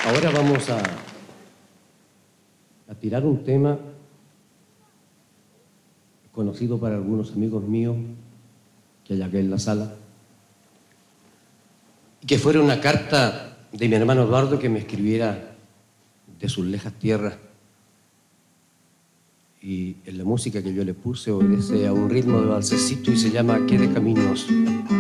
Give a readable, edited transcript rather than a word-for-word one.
Ahora vamos a tirar un tema conocido para algunos amigos míos que hay aquí en la sala, y que fuera una carta de mi hermano Eduardo que me escribiera de sus lejas tierras. Y en la música que yo le puse obedece a un ritmo de balsecito y se llama ¿Qué de caminos